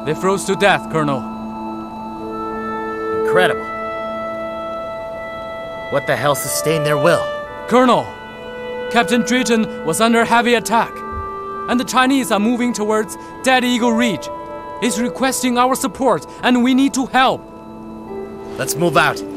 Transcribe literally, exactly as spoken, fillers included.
They froze to death, Colonel. Incredible. What the hell sustained their will? Colonel, Captain Drayton was under heavy attack, and the Chinese are moving towards Dead Eagle Ridge. He's requesting our support, and we need to help. Let's move out.